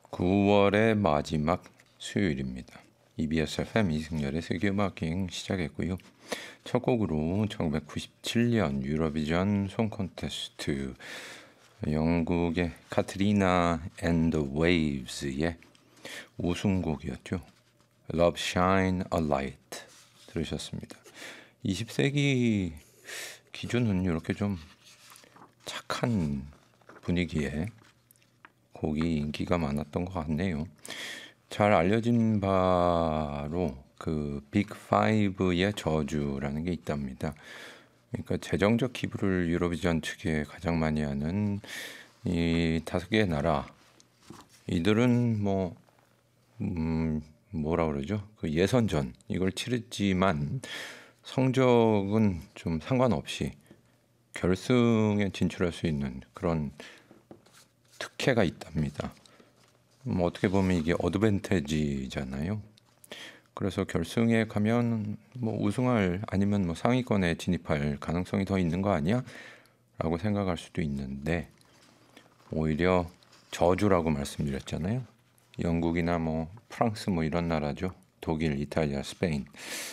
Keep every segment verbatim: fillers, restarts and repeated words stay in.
구월의 마지막 수요일입니다. 이비에스 에프엠 이승열의 세계음악여행 시작했고요. 첫 곡으로 천구백구십칠 년 유로비전 송 콘테스트 영국의 카트리나 앤 더 웨이브스의 우승곡이었죠. Love Shine a Light 들으셨습니다. 이십 세기 기준은 이렇게 좀 착한 분위기에 곡이 인기가 많았던 것 같네요. 잘 알려진 바로 그 빅 파이브의 저주라는 게 있답니다. 그러니까 재정적 기부를 유로비전 측에 가장 많이 하는 이 다섯 개의 나라, 이들은 뭐 음, 뭐라 그러죠? 그 예선전 이걸 치르지만 성적은 좀 상관없이 결승에 진출할 수 있는 그런 특혜가 있답니다. 뭐 어떻게 보면 이게 어드밴티지잖아요. 그래서 결승에 가면 뭐 우승할 아니면 뭐 상위권에 진입할 가능성이 더 있는 거 아니야? 라고 생각할 수도 있는데 오히려 저주라고 말씀드렸잖아요. 영국이나 뭐 프랑스 뭐 이런 나라죠. 독일, 이탈리아, 스페인.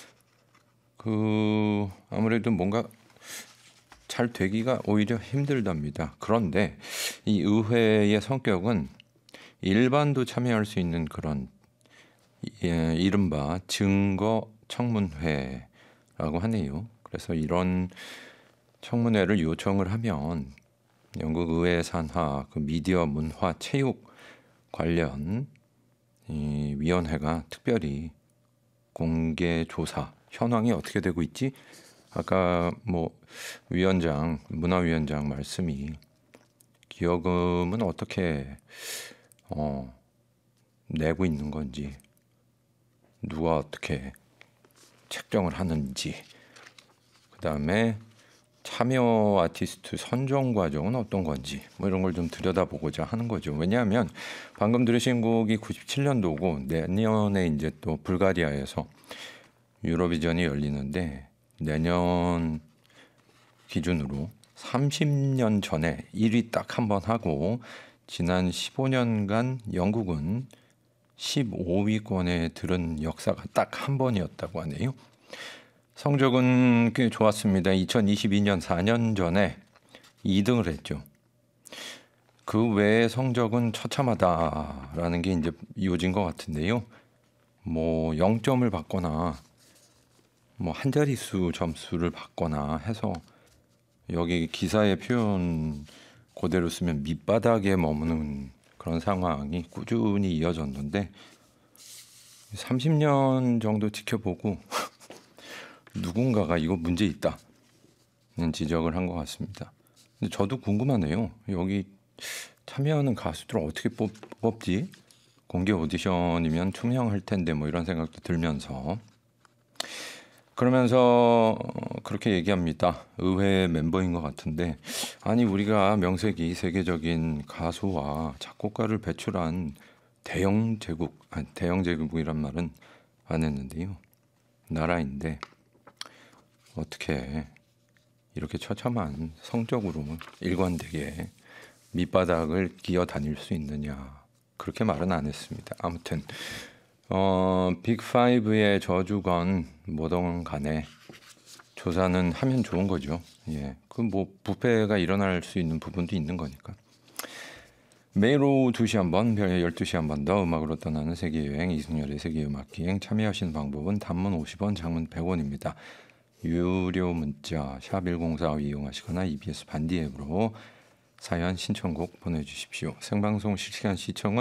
그 아무래도 뭔가 잘 되기가 오히려 힘들답니다. 그런데 이 의회의 성격은 일반도 참여할 수 있는 그런 예, 이른바 증거 청문회라고 하네요. 그래서 이런 청문회를 요청을 하면 영국 의회 산하 그 미디어 문화 체육 관련 이 위원회가 특별히 공개 조사 현황이 어떻게 되고 있지? 아까 뭐 위원장 문화위원장 말씀이 기여금은 어떻게 어, 내고 있는 건지, 누가 어떻게 책정을 하는지, 그 다음에 참여 아티스트 선정 과정은 어떤 건지 뭐 이런 걸 좀 들여다보고자 하는 거죠. 왜냐하면 방금 들으신 곡이 구십칠 년도고 내년에 이제 또 불가리아에서 유로비전이 열리는데 내년 기준으로 삼십 년 전에 일 위 딱 한 번 하고 지난 십오 년간 영국은 십오 위권에 들은 역사가 딱 한 번이었다고 하네요. 성적은 꽤 좋았습니다. 이천이십이 년 사 년 전에 이 등을 했죠. 그 외의 성적은 처참하다라는 게 이제 이어진 것 같은데요. 뭐 영 점을 받거나 뭐 한 자릿수 점수를 받거나 해서 여기 기사의 표현 그대로 쓰면 밑바닥에 머무는 그런 상황이 꾸준히 이어졌는데 삼십 년 정도 지켜보고 누군가가 이거 문제 있다는 지적을 한 것 같습니다. 근데 저도 궁금하네요. 여기 참여하는 가수들 어떻게 뽑, 뽑지? 공개 오디션이면 투명할 텐데 뭐 이런 생각도 들면서 그러면서 그렇게 얘기합니다. 의회 멤버인 것 같은데 아니 우리가 명색이 세계적인 가수와 작곡가를 배출한 대영 제국, 아니 대영 제국이란 말은 안 했는데요. 나라인데 어떻게 이렇게 처참한 성적으로 일관되게 밑바닥을 기어 다닐 수 있느냐, 그렇게 말은 안 했습니다. 아무튼 어, 빅파이브의 저주건 뭐든 간에 조사는 하면 좋은 거죠. 예, 그 뭐 부패가 일어날 수 있는 부분도 있는 거니까. 매일 오후 두 시 한 번, 별의 열두 시 한 번 더 음악으로 떠나는 세계여행 이승열의 세계음악기행. 참여하시는 방법은 단문 오십 원, 장문 백 원입니다. 유료 문자 샵 일공사오 이용하시거나 이비에스 반디 앱으로 사연 신청곡 보내주십시오. 생방송 실시간 시청은